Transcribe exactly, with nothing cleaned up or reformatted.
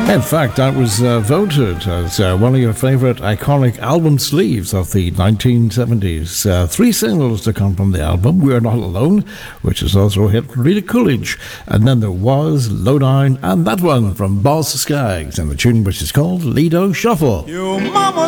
In fact, that was uh, voted as uh, one of your favourite iconic album sleeves of the nineteen seventies. Uh, three singles to come from the album: We're Not Alone, which is also a hit from Rita Coolidge, and then there was Lowdown, and that one from Boz Scaggs, and the tune which is called Lido Shuffle. Your mama